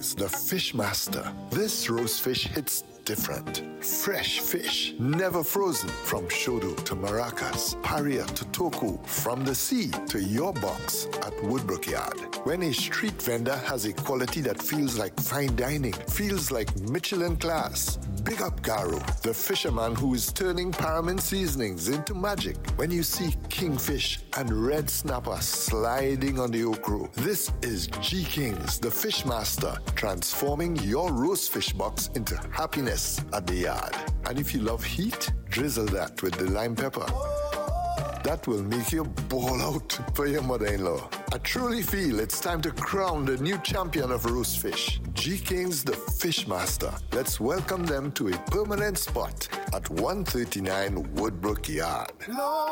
King's, the Fish Master. This roast fish hits different. Fresh fish, never frozen. From Shodo to Maracas, Paria to Toku, from the sea to your box at Woodbrook Yard. When a street vendor has a quality that feels like fine dining, feels like Michelin class, big up Garo, the fisherman who is turning Paramount seasonings into magic. When you see kingfish and red snapper sliding on the okra, this is G King's, the Fish Master, transforming your roast fish box into happiness at the yard. And if you love heat, drizzle that with the lime pepper. That will make you ball out for your mother-in-law. I truly feel it's time to crown the new champion of roast fish, G King's the Fish Master. Let's welcome them to a permanent spot at 139 Woodbrook Yard.